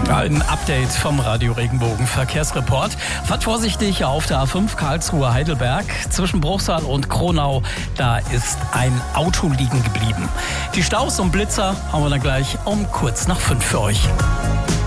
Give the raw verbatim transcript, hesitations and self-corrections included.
Ein Update vom Radio Regenbogen Verkehrsreport. Fahrt vorsichtig auf der A fünf Karlsruhe-Heidelberg. Zwischen Bruchsal und Kronau, da ist ein Auto liegen geblieben. Die Staus und Blitzer haben wir dann gleich um kurz nach fünf für euch.